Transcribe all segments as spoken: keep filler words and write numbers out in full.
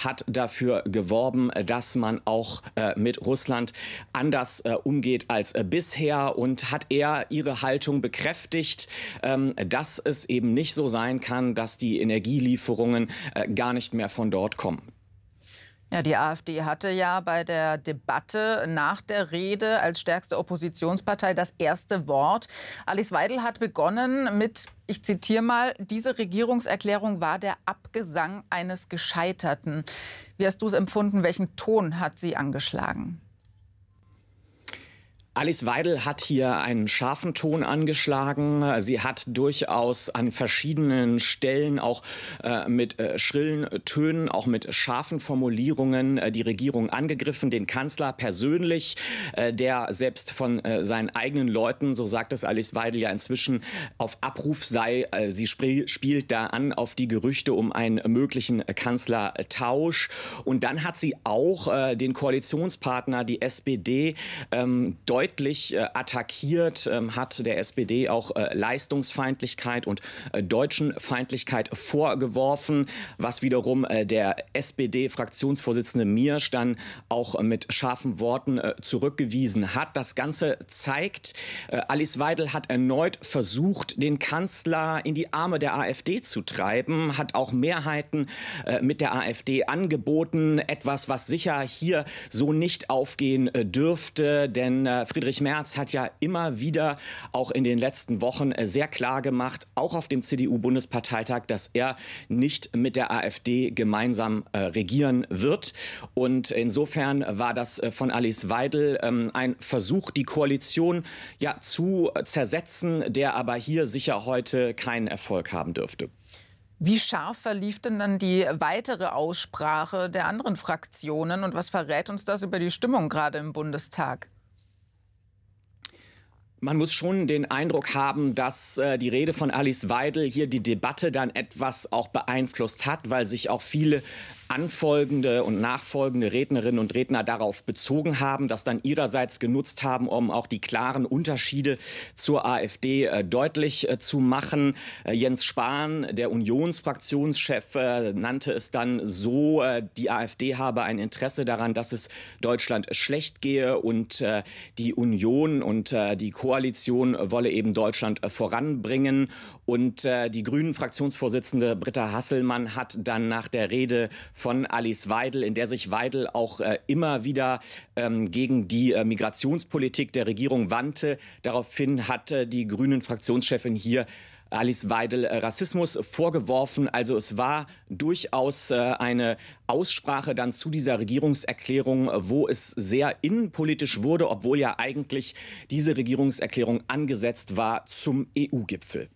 hat dafür geworben, dass man auch äh, mit Russland anders äh, umgeht als äh, bisher und hat eher ihre Haltung bekräftigt, ähm, dass es eben nicht so sein kann, dass die Energielieferungen äh, gar nicht mehr von dort kommen. Ja, die AfD hatte ja bei der Debatte nach der Rede als stärkste Oppositionspartei das erste Wort. Alice Weidel hat begonnen mit, ich zitiere mal, diese Regierungserklärung war der Abgesang eines Gescheiterten. Wie hast du es empfunden? Welchen Ton hat sie angeschlagen? Alice Weidel hat hier einen scharfen Ton angeschlagen. Sie hat durchaus an verschiedenen Stellen auch äh, mit äh, schrillen Tönen, auch mit scharfen Formulierungen äh, die Regierung angegriffen, den Kanzler persönlich, äh, der selbst von äh, seinen eigenen Leuten, so sagt es Alice Weidel ja inzwischen, auf Abruf sei. Äh, sie sp spielt da an auf die Gerüchte um einen möglichen Kanzlertausch. Und dann hat sie auch äh, den Koalitionspartner, die S P D, ähm, deutlich deutlich äh, attackiert, ähm, hat der S P D auch äh, Leistungsfeindlichkeit und äh, Deutschenfeindlichkeit vorgeworfen, was wiederum äh, der S P D-Fraktionsvorsitzende Miersch dann auch äh, mit scharfen Worten äh, zurückgewiesen hat. Das Ganze zeigt, äh, Alice Weidel hat erneut versucht, den Kanzler in die Arme der AfD zu treiben, hat auch Mehrheiten äh, mit der AfD angeboten, etwas, was sicher hier so nicht aufgehen äh, dürfte, denn äh, Friedrich Merz hat ja immer wieder auch in den letzten Wochen sehr klar gemacht, auch auf dem C D U-Bundesparteitag, dass er nicht mit der AfD gemeinsam äh, regieren wird. Und insofern war das äh, von Alice Weidel ähm, ein Versuch, die Koalition ja zu zersetzen, der aber hier sicher heute keinen Erfolg haben dürfte. Wie scharf verlief denn dann die weitere Aussprache der anderen Fraktionen und was verrät uns das über die Stimmung gerade im Bundestag? Man muss schon den Eindruck haben, dass äh, die Rede von Alice Weidel hier die Debatte dann etwas auch beeinflusst hat, weil sich auch viele anfolgende und nachfolgende Rednerinnen und Redner darauf bezogen haben, das dann ihrerseits genutzt haben, um auch die klaren Unterschiede zur AfD äh, deutlich äh, zu machen. Äh, Jens Spahn, der Unionsfraktionschef, äh, nannte es dann so, äh, die AfD habe ein Interesse daran, dass es Deutschland schlecht gehe und äh, die Union und äh, die Koalition wolle eben Deutschland äh, voranbringen. Und äh, die Grünen-Fraktionsvorsitzende Britta Hasselmann hat dann nach der Rede von Alice Weidel, in der sich Weidel auch äh, immer wieder ähm, gegen die äh, Migrationspolitik der Regierung wandte. Daraufhin hatte die Grünen-Fraktionschefin hier Alice Weidel äh, Rassismus vorgeworfen. Also es war durchaus äh, eine Aussprache dann zu dieser Regierungserklärung, äh, wo es sehr innenpolitisch wurde, obwohl ja eigentlich diese Regierungserklärung angesetzt war zum E U-Gipfel.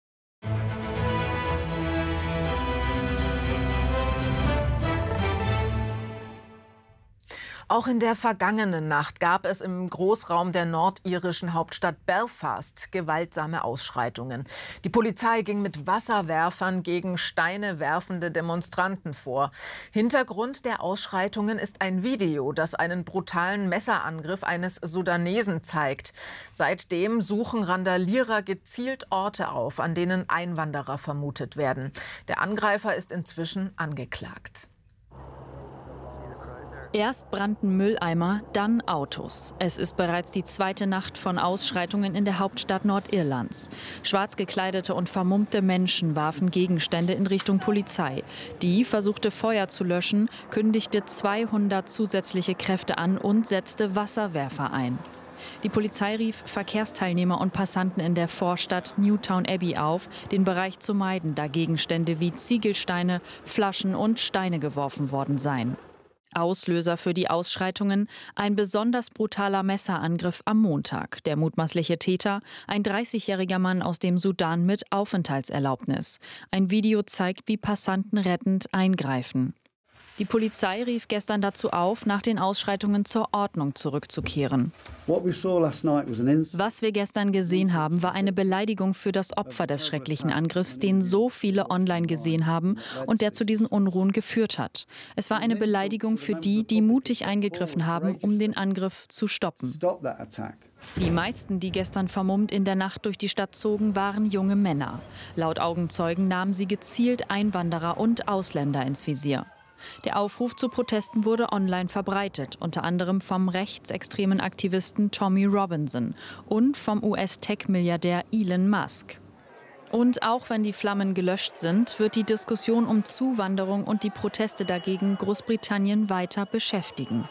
Auch in der vergangenen Nacht gab es im Großraum der nordirischen Hauptstadt Belfast gewaltsame Ausschreitungen. Die Polizei ging mit Wasserwerfern gegen Steine werfende Demonstranten vor. Hintergrund der Ausschreitungen ist ein Video, das einen brutalen Messerangriff eines Sudanesen zeigt. Seitdem suchen Randalierer gezielt Orte auf, an denen Einwanderer vermutet werden. Der Angreifer ist inzwischen angeklagt. Erst brannten Mülleimer, dann Autos. Es ist bereits die zweite Nacht von Ausschreitungen in der Hauptstadt Nordirlands. Schwarz gekleidete und vermummte Menschen warfen Gegenstände in Richtung Polizei. Die versuchte Feuer zu löschen, kündigte zweihundert zusätzliche Kräfte an und setzte Wasserwerfer ein. Die Polizei rief Verkehrsteilnehmer und Passanten in der Vorstadt Newtown Abbey auf, den Bereich zu meiden, da Gegenstände wie Ziegelsteine, Flaschen und Steine geworfen worden seien. Auslöser für die Ausschreitungen ein besonders brutaler Messerangriff am Montag. Der mutmaßliche Täter, ein dreißigjähriger Mann aus dem Sudan mit Aufenthaltserlaubnis. Ein Video zeigt, wie Passanten rettend eingreifen. Die Polizei rief gestern dazu auf, nach den Ausschreitungen zur Ordnung zurückzukehren. Was wir gestern gesehen haben, war eine Beleidigung für das Opfer des schrecklichen Angriffs, den so viele online gesehen haben und der zu diesen Unruhen geführt hat. Es war eine Beleidigung für die, die mutig eingegriffen haben, um den Angriff zu stoppen. Die meisten, die gestern vermummt in der Nacht durch die Stadt zogen, waren junge Männer. Laut Augenzeugen nahmen sie gezielt Einwanderer und Ausländer ins Visier. Der Aufruf zu Protesten wurde online verbreitet, unter anderem vom rechtsextremen Aktivisten Tommy Robinson und vom U S-Tech-Milliardär Elon Musk. Und auch wenn die Flammen gelöscht sind, wird die Diskussion um Zuwanderung und die Proteste dagegen Großbritannien weiter beschäftigen.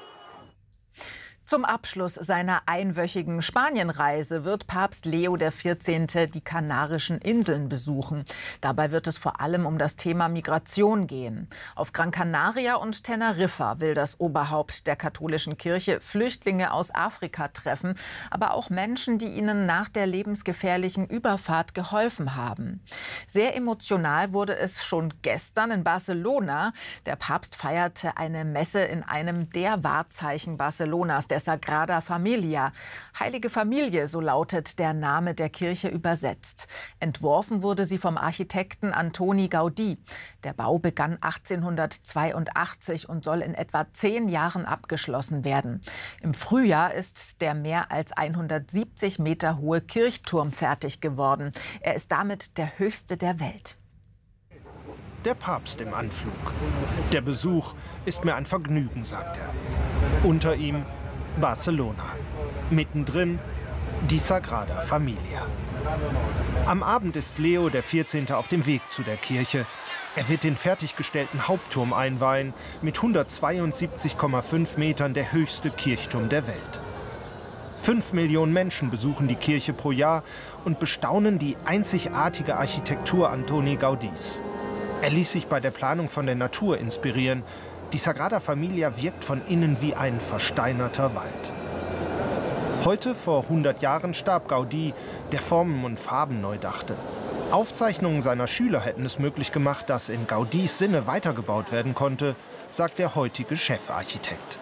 Zum Abschluss seiner einwöchigen Spanienreise wird Papst Leo der vierzehnte die Kanarischen Inseln besuchen. Dabei wird es vor allem um das Thema Migration gehen. Auf Gran Canaria und Teneriffa will das Oberhaupt der katholischen Kirche Flüchtlinge aus Afrika treffen, aber auch Menschen, die ihnen nach der lebensgefährlichen Überfahrt geholfen haben. Sehr emotional wurde es schon gestern in Barcelona. Der Papst feierte eine Messe in einem der Wahrzeichen Barcelonas, der Sagrada Familia. Heilige Familie, so lautet der Name der Kirche übersetzt. Entworfen wurde sie vom Architekten Antoni Gaudí. Der Bau begann achtzehnhundertzweiundachtzig und soll in etwa zehn Jahren abgeschlossen werden. Im Frühjahr ist der mehr als hundertsiebzig Meter hohe Kirchturm fertig geworden. Er ist damit der höchste der Welt. Der Papst im Anflug. Der Besuch ist mir ein Vergnügen, sagt er. Unter ihm Barcelona. Mittendrin die Sagrada Familia. Am Abend ist Leo der vierzehnte auf dem Weg zu der Kirche. Er wird den fertiggestellten Hauptturm einweihen, mit hundertzweiundsiebzig Komma fünf Metern der höchste Kirchturm der Welt. Fünf Millionen Menschen besuchen die Kirche pro Jahr und bestaunen die einzigartige Architektur Antoni Gaudís. Er ließ sich bei der Planung von der Natur inspirieren. Die Sagrada Familia wirkt von innen wie ein versteinerter Wald. Heute, vor hundert Jahren, starb Gaudí, der Formen und Farben neu dachte. Aufzeichnungen seiner Schüler hätten es möglich gemacht, dass in Gaudís Sinne weitergebaut werden konnte, sagt der heutige Chefarchitekt.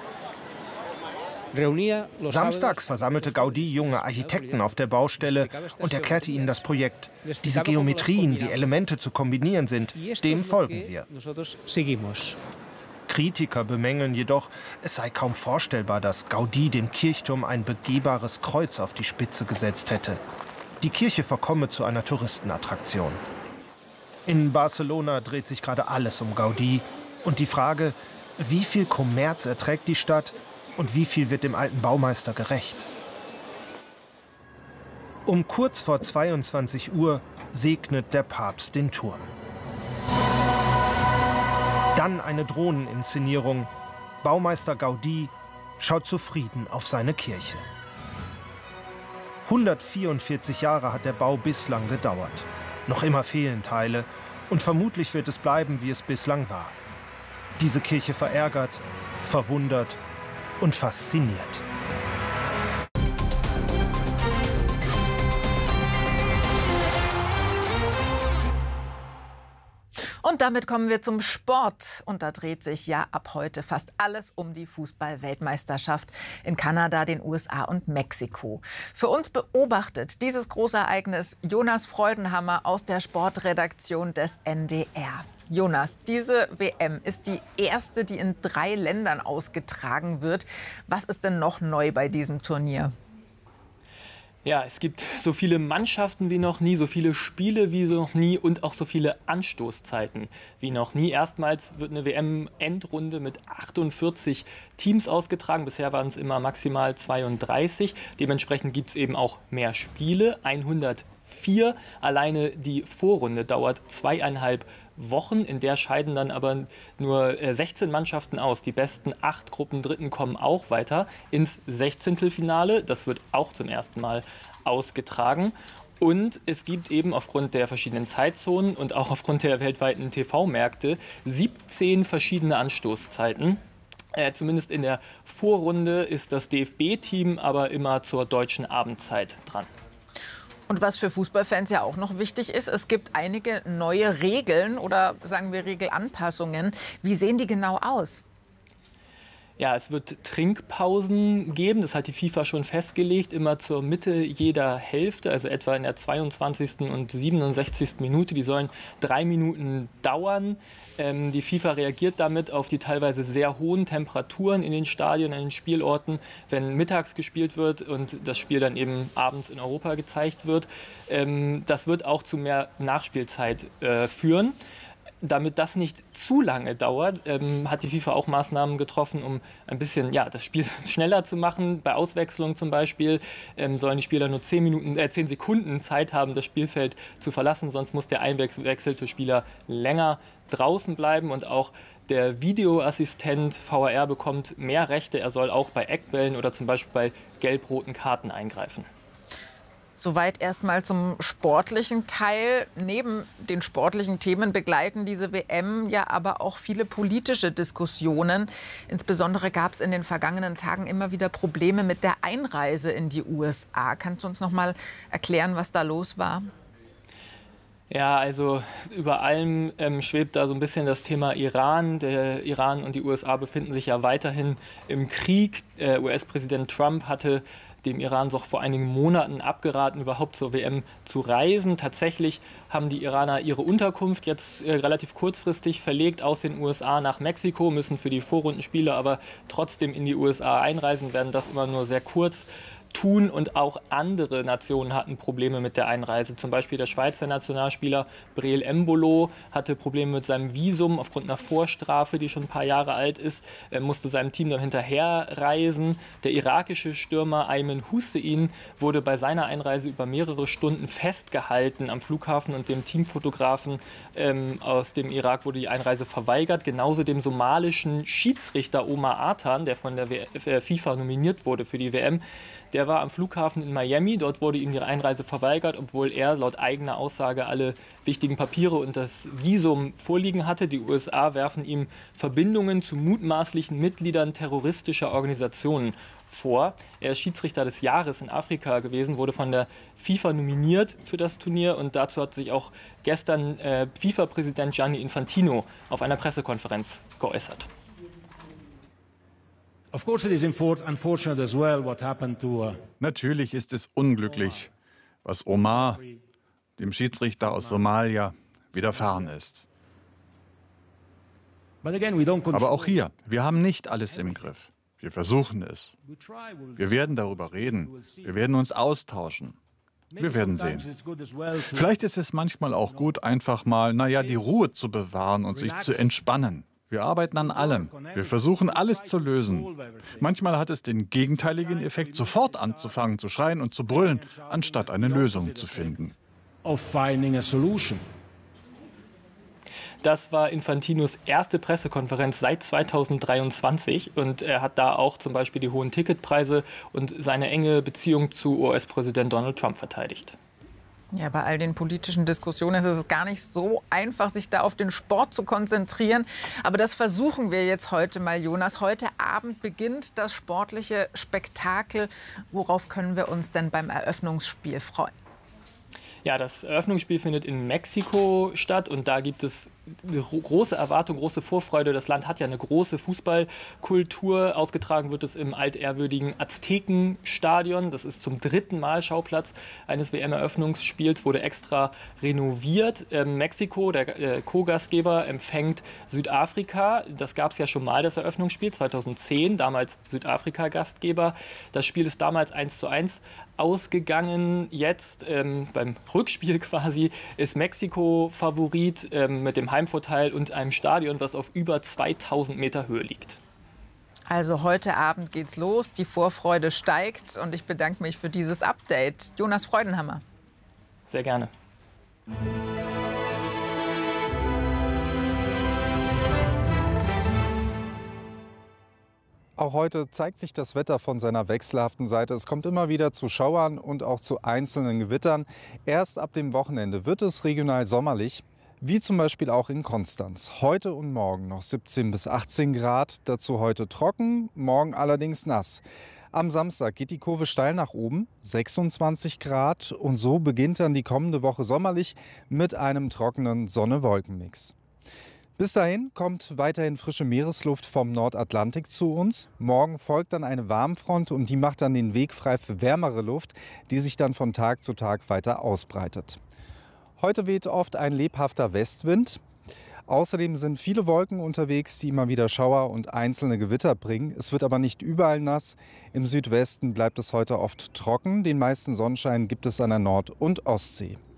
Samstags versammelte Gaudí junge Architekten auf der Baustelle und erklärte ihnen das Projekt. Diese Geometrien, wie Elemente zu kombinieren sind, dem folgen wir. Kritiker bemängeln jedoch, es sei kaum vorstellbar, dass Gaudí dem Kirchturm ein begehbares Kreuz auf die Spitze gesetzt hätte. Die Kirche verkomme zu einer Touristenattraktion. In Barcelona dreht sich gerade alles um Gaudí und die Frage, wie viel Kommerz erträgt die Stadt und wie viel wird dem alten Baumeister gerecht? Um kurz vor zweiundzwanzig Uhr segnet der Papst den Turm. Dann eine Drohneninszenierung. Baumeister Gaudí schaut zufrieden auf seine Kirche. hundertvierundvierzig Jahre hat der Bau bislang gedauert. Noch immer fehlen Teile und vermutlich wird es bleiben, wie es bislang war. Diese Kirche verärgert, verwundert und fasziniert. Und damit kommen wir zum Sport. Und da dreht sich ja ab heute fast alles um die Fußball-Weltmeisterschaft in Kanada, den U S A und Mexiko. Für uns beobachtet dieses Großereignis Jonas Freudenhammer aus der Sportredaktion des N D R. Jonas, diese W M ist die erste, die in drei Ländern ausgetragen wird. Was ist denn noch neu bei diesem Turnier? Ja, es gibt so viele Mannschaften wie noch nie, so viele Spiele wie noch nie und auch so viele Anstoßzeiten wie noch nie. Erstmals wird eine W M-Endrunde mit achtundvierzig Teams ausgetragen. Bisher waren es immer maximal zweiunddreißig. Dementsprechend gibt es eben auch mehr Spiele, hundertvier. Alleine die Vorrunde dauert zweieinhalb Wochen. In der scheiden dann aber nur sechzehn Mannschaften aus. Die besten acht Gruppendritten kommen auch weiter ins Sechzehntelfinale. Das wird auch zum ersten Mal ausgetragen. Und es gibt eben aufgrund der verschiedenen Zeitzonen und auch aufgrund der weltweiten T V-Märkte siebzehn verschiedene Anstoßzeiten. Äh, zumindest in der Vorrunde ist das D F B-Team aber immer zur deutschen Abendzeit dran. Und was für Fußballfans ja auch noch wichtig ist, es gibt einige neue Regeln oder sagen wir Regelanpassungen. Wie sehen die genau aus? Ja, es wird Trinkpausen geben, das hat die FIFA schon festgelegt, immer zur Mitte jeder Hälfte, also etwa in der zweiundzwanzigsten und siebenundsechzigsten Minute. Die sollen drei Minuten dauern. Ähm, die FIFA reagiert damit auf die teilweise sehr hohen Temperaturen in den Stadien, in den Spielorten, wenn mittags gespielt wird und das Spiel dann eben abends in Europa gezeigt wird. Ähm, das wird auch zu mehr Nachspielzeit äh, führen. damit das nicht zu lange dauert, ähm, hat die FIFA auch Maßnahmen getroffen, um ein bisschen ja, das Spiel schneller zu machen. Bei Auswechslung zum Beispiel ähm, sollen die Spieler nur zehn Minuten, äh, zehn Sekunden Zeit haben, das Spielfeld zu verlassen. Sonst muss der einwechselte Spieler länger draußen bleiben. Und auch der Videoassistent V A R bekommt mehr Rechte. Er soll auch bei Eckbällen oder zum Beispiel bei gelb-roten Karten eingreifen. Soweit erstmal zum sportlichen Teil. Neben den sportlichen Themen begleiten diese W M ja aber auch viele politische Diskussionen. Insbesondere gab es in den vergangenen Tagen immer wieder Probleme mit der Einreise in die U S A. Kannst du uns noch mal erklären, was da los war? Ja, also über allem ähm, schwebt da so ein bisschen das Thema Iran. Der Iran und die U S A befinden sich ja weiterhin im Krieg. Äh, U S-Präsident Trump hatte dem Iran doch vor einigen Monaten abgeraten, überhaupt zur W M zu reisen. Tatsächlich haben die Iraner ihre Unterkunft jetzt äh, relativ kurzfristig verlegt aus den U S A nach Mexiko, müssen für die Vorrundenspiele aber trotzdem in die U S A einreisen, werden das immer nur sehr kurz tun. Und auch andere Nationen hatten Probleme mit der Einreise. Zum Beispiel der Schweizer Nationalspieler Breel Embolo hatte Probleme mit seinem Visum aufgrund einer Vorstrafe, die schon ein paar Jahre alt ist. Er musste seinem Team dann hinterherreisen. Der irakische Stürmer Ayman Hussein wurde bei seiner Einreise über mehrere Stunden festgehalten am Flughafen und dem Teamfotografen ähm, aus dem Irak wurde die Einreise verweigert. Genauso dem somalischen Schiedsrichter Omar Atan, der von der w äh, FIFA nominiert wurde für die W M. Der war am Flughafen in Miami, dort wurde ihm die Einreise verweigert, obwohl er laut eigener Aussage alle wichtigen Papiere und das Visum vorliegen hatte. Die U S A werfen ihm Verbindungen zu mutmaßlichen Mitgliedern terroristischer Organisationen vor. Er ist Schiedsrichter des Jahres in Afrika gewesen, wurde von der FIFA nominiert für das Turnier und dazu hat sich auch gestern äh, FIFA-Präsident Gianni Infantino auf einer Pressekonferenz geäußert. Natürlich ist es unglücklich, was Omar, dem Schiedsrichter aus Somalia, widerfahren ist. Aber auch hier, wir haben nicht alles im Griff. Wir versuchen es. Wir werden darüber reden. Wir werden uns austauschen. Wir werden sehen. Vielleicht ist es manchmal auch gut, einfach mal, naja, die Ruhe zu bewahren und sich zu entspannen. Wir arbeiten an allem. Wir versuchen, alles zu lösen. Manchmal hat es den gegenteiligen Effekt, sofort anzufangen zu schreien und zu brüllen, anstatt eine Lösung zu finden. Das war Infantinos erste Pressekonferenz seit zweitausenddreiundzwanzig und er hat da auch zum Beispiel die hohen Ticketpreise und seine enge Beziehung zu U S-Präsident Donald Trump verteidigt. Ja, bei all den politischen Diskussionen ist es gar nicht so einfach, sich da auf den Sport zu konzentrieren. Aber das versuchen wir jetzt heute mal, Jonas. Heute Abend beginnt das sportliche Spektakel. Worauf können wir uns denn beim Eröffnungsspiel freuen? Ja, das Eröffnungsspiel findet in Mexiko statt und da gibt es eine große Erwartung, große Vorfreude. Das Land hat ja eine große Fußballkultur. Ausgetragen wird es im altehrwürdigen Aztekenstadion. Das ist zum dritten Mal Schauplatz eines W M-Eröffnungsspiels, wurde extra renoviert. Ähm, Mexiko, der äh, Co-Gastgeber, empfängt Südafrika. Das gab es ja schon mal, das Eröffnungsspiel zweitausendzehn, damals Südafrika Gastgeber. Das Spiel ist damals eins zu eins ausgegangen. Jetzt ähm, beim Rückspiel quasi ist Mexiko Favorit ähm, mit dem Heimvorteil und einem Stadion, was auf über zweitausend Meter Höhe liegt. Also heute Abend geht's los, die Vorfreude steigt und ich bedanke mich für dieses Update. Jonas Freudenhammer. Sehr gerne. Auch heute zeigt sich das Wetter von seiner wechselhaften Seite. Es kommt immer wieder zu Schauern und auch zu einzelnen Gewittern. Erst ab dem Wochenende wird es regional sommerlich, wie zum Beispiel auch in Konstanz. Heute und morgen noch siebzehn bis achtzehn Grad, dazu heute trocken, morgen allerdings nass. Am Samstag geht die Kurve steil nach oben, sechsundzwanzig Grad, und so beginnt dann die kommende Woche sommerlich mit einem trockenen Sonne-Wolken-Mix. Bis dahin kommt weiterhin frische Meeresluft vom Nordatlantik zu uns. Morgen folgt dann eine Warmfront und die macht dann den Weg frei für wärmere Luft, die sich dann von Tag zu Tag weiter ausbreitet. Heute weht oft ein lebhafter Westwind. Außerdem sind viele Wolken unterwegs, die immer wieder Schauer und einzelne Gewitter bringen. Es wird aber nicht überall nass. Im Südwesten bleibt es heute oft trocken. Den meisten Sonnenschein gibt es an der Nord- und Ostsee.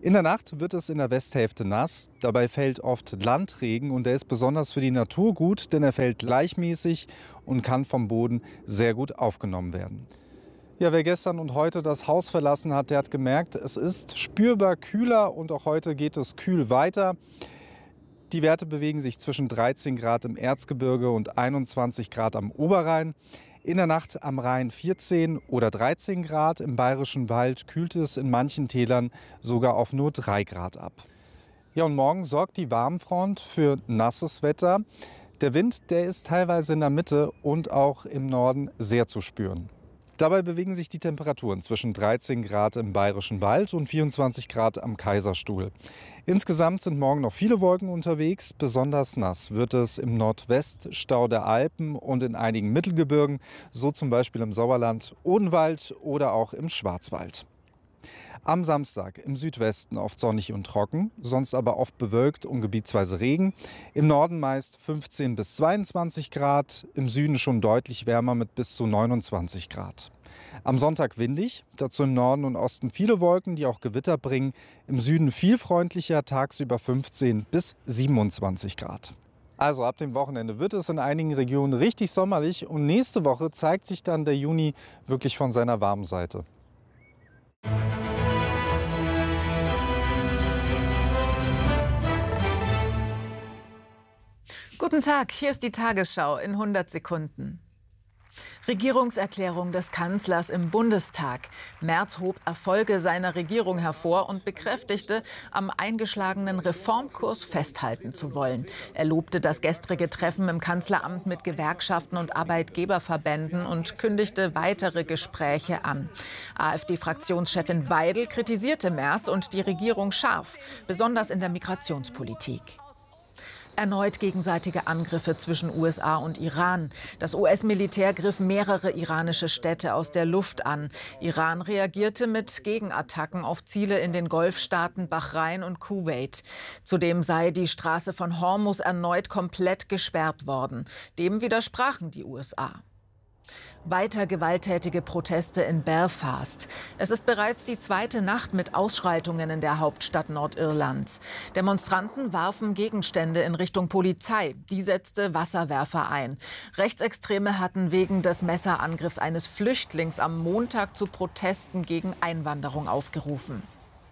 In der Nacht wird es in der Westhälfte nass. Dabei fällt oft Landregen und der ist besonders für die Natur gut, denn er fällt gleichmäßig und kann vom Boden sehr gut aufgenommen werden. Ja, wer gestern und heute das Haus verlassen hat, der hat gemerkt, es ist spürbar kühler und auch heute geht es kühl weiter. Die Werte bewegen sich zwischen dreizehn Grad im Erzgebirge und einundzwanzig Grad am Oberrhein. In der Nacht am Rhein vierzehn oder dreizehn Grad, im Bayerischen Wald kühlt es in manchen Tälern sogar auf nur drei Grad ab. Ja, und morgen sorgt die Warmfront für nasses Wetter. Der Wind, der ist teilweise in der Mitte und auch im Norden sehr zu spüren. Dabei bewegen sich die Temperaturen zwischen dreizehn Grad im Bayerischen Wald und vierundzwanzig Grad am Kaiserstuhl. Insgesamt sind morgen noch viele Wolken unterwegs. Besonders nass wird es im Nordweststau der Alpen und in einigen Mittelgebirgen, so zum Beispiel im Sauerland, Odenwald oder auch im Schwarzwald. Am Samstag im Südwesten oft sonnig und trocken, sonst aber oft bewölkt und gebietsweise Regen. Im Norden meist fünfzehn bis zweiundzwanzig Grad, im Süden schon deutlich wärmer mit bis zu neunundzwanzig Grad. Am Sonntag windig, dazu im Norden und Osten viele Wolken, die auch Gewitter bringen. Im Süden viel freundlicher, tagsüber fünfzehn bis siebenundzwanzig Grad. Also ab dem Wochenende wird es in einigen Regionen richtig sommerlich und nächste Woche zeigt sich dann der Juni wirklich von seiner warmen Seite. Guten Tag, hier ist die Tagesschau in hundert Sekunden. Regierungserklärung des Kanzlers im Bundestag. Merz hob Erfolge seiner Regierung hervor und bekräftigte, am eingeschlagenen Reformkurs festhalten zu wollen. Er lobte das gestrige Treffen im Kanzleramt mit Gewerkschaften und Arbeitgeberverbänden und kündigte weitere Gespräche an. AfD-Fraktionschefin Weidel kritisierte Merz und die Regierung scharf, besonders in der Migrationspolitik. Erneut gegenseitige Angriffe zwischen U S A und Iran. Das U S-Militär griff mehrere iranische Städte aus der Luft an. Iran reagierte mit Gegenattacken auf Ziele in den Golfstaaten Bahrain und Kuwait. Zudem sei die Straße von Hormuz erneut komplett gesperrt worden. Dem widersprachen die U S A. Weiter gewalttätige Proteste in Belfast. Es ist bereits die zweite Nacht mit Ausschreitungen in der Hauptstadt Nordirlands. Demonstranten warfen Gegenstände in Richtung Polizei. Die setzte Wasserwerfer ein. Rechtsextreme hatten wegen des Messerangriffs eines Flüchtlings am Montag zu Protesten gegen Einwanderung aufgerufen.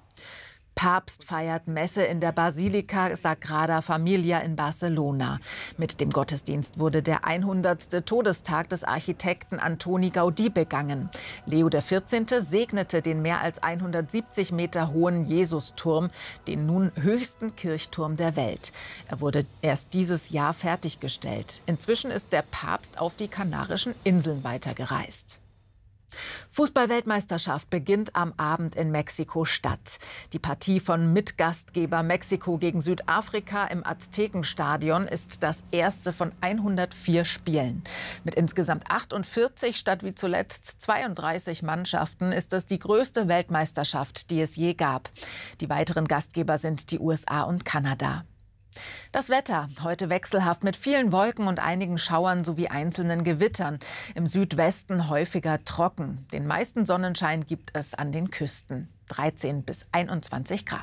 Papst feiert Messe in der Basilika Sagrada Familia in Barcelona. Mit dem Gottesdienst wurde der hundertste Todestag des Architekten Antoni Gaudí begangen. Leo der vierzehnte segnete den mehr als hundertsiebzig Meter hohen Jesusturm, den nun höchsten Kirchturm der Welt. Er wurde erst dieses Jahr fertiggestellt. Inzwischen ist der Papst auf die Kanarischen Inseln weitergereist. Fußball-Weltmeisterschaft beginnt am Abend in Mexiko-Stadt. Die Partie von Mitgastgeber Mexiko gegen Südafrika im Aztekenstadion ist das erste von hundertvier Spielen. Mit insgesamt achtundvierzig statt wie zuletzt zweiunddreißig Mannschaften ist es die größte Weltmeisterschaft, die es je gab. Die weiteren Gastgeber sind die U S A und Kanada. Das Wetter heute wechselhaft mit vielen Wolken und einigen Schauern sowie einzelnen Gewittern. Im Südwesten häufiger trocken. Den meisten Sonnenschein gibt es an den Küsten. dreizehn bis einundzwanzig Grad.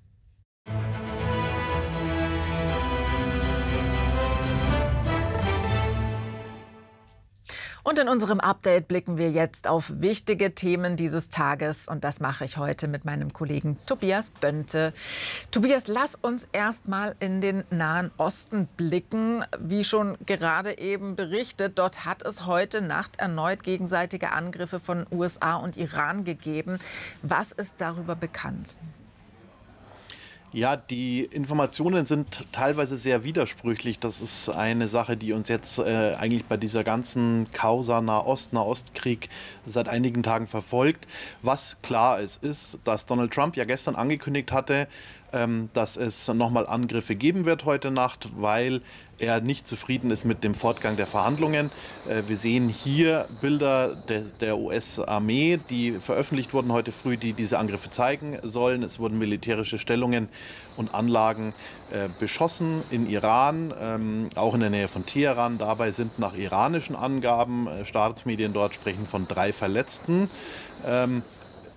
Und in unserem Update blicken wir jetzt auf wichtige Themen dieses Tages. Und das mache ich heute mit meinem Kollegen Tobias Bönte. Tobias, lass uns erst mal in den Nahen Osten blicken. Wie schon gerade eben berichtet, dort hat es heute Nacht erneut gegenseitige Angriffe von U S A und Iran gegeben. Was ist darüber bekannt? Ja, die Informationen sind teilweise sehr widersprüchlich. Das ist eine Sache, die uns jetzt äh, eigentlich bei dieser ganzen Causa Nahost, Nahostkrieg seit einigen Tagen verfolgt. Was klar ist, ist, dass Donald Trump ja gestern angekündigt hatte, ähm, dass es nochmal Angriffe geben wird heute Nacht, weil er nicht zufrieden ist mit dem Fortgang der Verhandlungen. Äh, wir sehen hier Bilder de, der U S-Armee, die veröffentlicht wurden heute früh, die diese Angriffe zeigen sollen. Es wurden militärische Stellungen und Anlagen äh, beschossen in Iran, ähm, auch in der Nähe von Teheran. Dabei sind nach iranischen Angaben, äh, Staatsmedien dort sprechen von drei Verletzten. Ähm,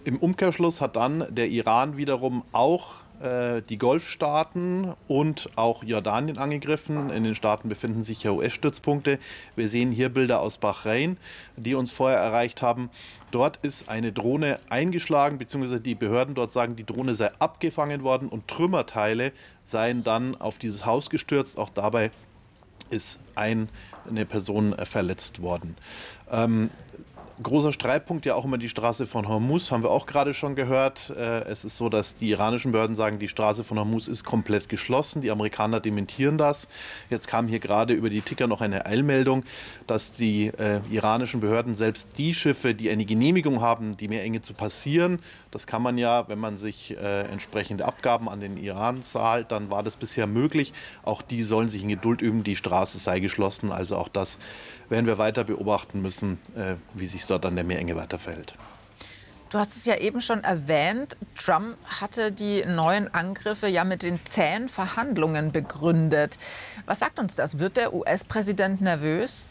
Im Umkehrschluss hat dann der Iran wiederum auch äh, die Golfstaaten und auch Jordanien angegriffen. In den Staaten befinden sich ja U S-Stützpunkte. Wir sehen hier Bilder aus Bahrain, die uns vorher erreicht haben. Dort ist eine Drohne eingeschlagen, beziehungsweise die Behörden dort sagen, die Drohne sei abgefangen worden und Trümmerteile seien dann auf dieses Haus gestürzt. Auch dabei ist ein, eine Person verletzt worden. Ähm, Großer Streitpunkt ja auch immer die Straße von Hormuz, haben wir auch gerade schon gehört. Es ist so, dass die iranischen Behörden sagen, die Straße von Hormuz ist komplett geschlossen. Die Amerikaner dementieren das. Jetzt kam hier gerade über die Ticker noch eine Eilmeldung, dass die äh, iranischen Behörden selbst die Schiffe, die eine Genehmigung haben, die Meerenge zu passieren, das kann man ja, wenn man sich äh, entsprechende Abgaben an den Iran zahlt, dann war das bisher möglich. Auch die sollen sich in Geduld üben, die Straße sei geschlossen. Also auch das werden wir weiter beobachten müssen, äh, wie sich dort an der Meerenge weiterverhält. Du hast es ja eben schon erwähnt, Trump hatte die neuen Angriffe ja mit den zähen Verhandlungen begründet. Was sagt uns das? Wird der U S-Präsident nervös?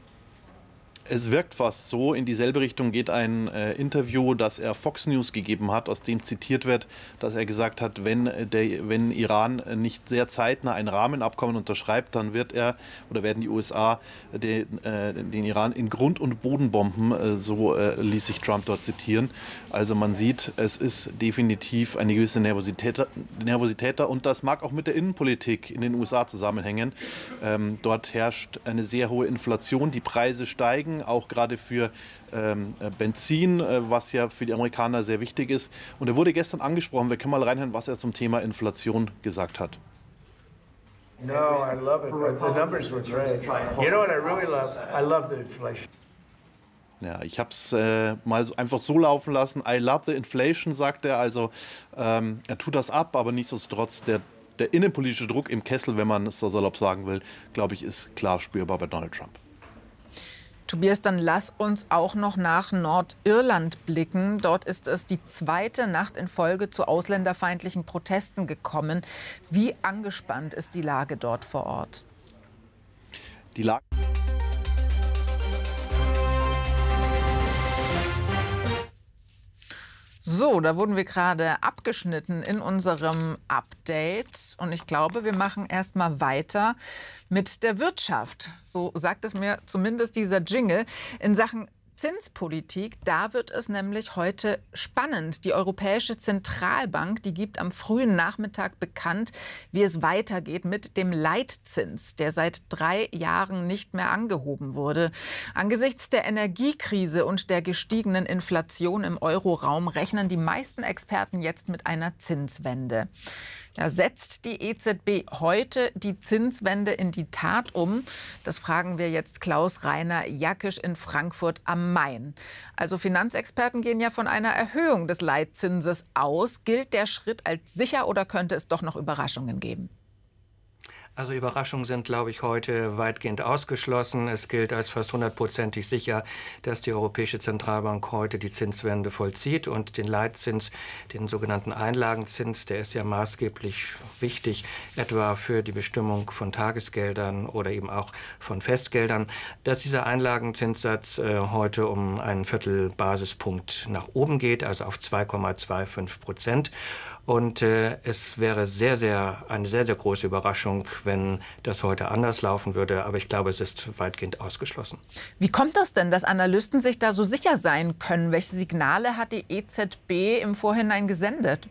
Es wirkt fast so. In dieselbe Richtung geht ein äh, Interview, das er Fox News gegeben hat, aus dem zitiert wird, dass er gesagt hat, wenn, der, wenn Iran nicht sehr zeitnah ein Rahmenabkommen unterschreibt, dann wird er oder werden die U S A den, äh, den Iran in Grund und Boden bomben. Äh, so äh, ließ sich Trump dort zitieren. Also man sieht, es ist definitiv eine gewisse Nervosität, Nervosität da, und das mag auch mit der Innenpolitik in den U S A zusammenhängen. Ähm, dort herrscht eine sehr hohe Inflation, die Preise steigen, auch gerade für ähm, Benzin, äh, was ja für die Amerikaner sehr wichtig ist. Und er wurde gestern angesprochen. Wir können mal reinhören, was er zum Thema Inflation gesagt hat. No, I love it. The numbers were great. You know what I really love? I love the inflation. Ja, ich habe es äh, mal so, einfach so laufen lassen. I love the inflation, sagt er. Also ähm, er tut das ab, aber nichtsdestotrotz der, der innenpolitische Druck im Kessel, wenn man es so salopp sagen will, glaube ich, ist klar spürbar bei Donald Trump. Tobias, dann lass uns auch noch nach Nordirland blicken. Dort ist es die zweite Nacht in Folge zu ausländerfeindlichen Protesten gekommen. Wie angespannt ist die Lage dort vor Ort? Die Lage So, da wurden wir gerade abgeschnitten in unserem Update. Und ich glaube, wir machen erst mal weiter mit der Wirtschaft. So sagt es mir zumindest dieser Jingle. In Sachen Zinspolitik, da wird es nämlich heute spannend. Die Europäische Zentralbank, die gibt am frühen Nachmittag bekannt, wie es weitergeht mit dem Leitzins, der seit drei Jahren nicht mehr angehoben wurde. Angesichts der Energiekrise und der gestiegenen Inflation im Euroraum rechnen die meisten Experten jetzt mit einer Zinswende. Ja, setzt die E Z B heute die Zinswende in die Tat um? Das fragen wir jetzt Klaus-Rainer Jackisch in Frankfurt am Main. Also Finanzexperten gehen ja von einer Erhöhung des Leitzinses aus. Gilt der Schritt als sicher oder könnte es doch noch Überraschungen geben? Also Überraschungen sind, glaube ich, heute weitgehend ausgeschlossen. Es gilt als fast hundertprozentig sicher, dass die Europäische Zentralbank heute die Zinswende vollzieht und den Leitzins, den sogenannten Einlagenzins, der ist ja maßgeblich wichtig, etwa für die Bestimmung von Tagesgeldern oder eben auch von Festgeldern, dass dieser Einlagenzinssatz äh, heute um einen Viertelbasispunkt nach oben geht, also auf zwei Komma fünfundzwanzig Prozent. Und äh, es wäre sehr, sehr, eine sehr, sehr große Überraschung, wenn das heute anders laufen würde. Aber ich glaube, es ist weitgehend ausgeschlossen. Wie kommt das denn, dass Analysten sich da so sicher sein können? Welche Signale hat die E Z B im Vorhinein gesendet?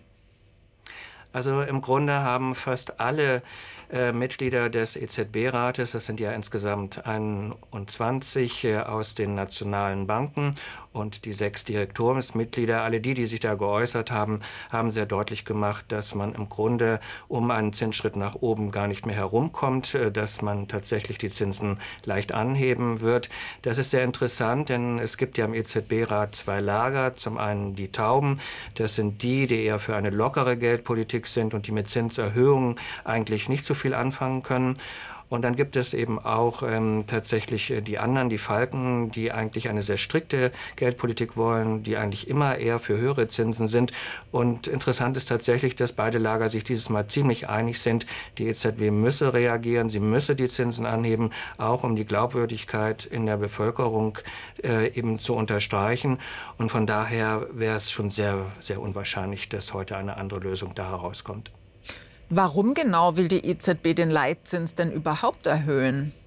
Also im Grunde haben fast alle äh, Mitglieder des E Z B-Rates, das sind ja insgesamt einundzwanzig äh, aus den nationalen Banken und die sechs Direktoriumsmitglieder, alle die, die sich da geäußert haben, haben sehr deutlich gemacht, dass man im Grunde um einen Zinsschritt nach oben gar nicht mehr herumkommt, äh, dass man tatsächlich die Zinsen leicht anheben wird. Das ist sehr interessant, denn es gibt ja im E Z B-Rat zwei Lager. Zum einen die Tauben, das sind die, die eher für eine lockere Geldpolitik sind und die mit Zinserhöhungen eigentlich nicht so viel anfangen können. Und dann gibt es eben auch ähm, tatsächlich die anderen, die Falken, die eigentlich eine sehr strikte Geldpolitik wollen, die eigentlich immer eher für höhere Zinsen sind. Und interessant ist tatsächlich, dass beide Lager sich dieses Mal ziemlich einig sind. Die E Z B müsse reagieren, sie müsse die Zinsen anheben, auch um die Glaubwürdigkeit in der Bevölkerung äh, eben zu unterstreichen. Und von daher wäre es schon sehr, sehr unwahrscheinlich, dass heute eine andere Lösung da herauskommt. Warum genau will die E Z B den Leitzins denn überhaupt erhöhen?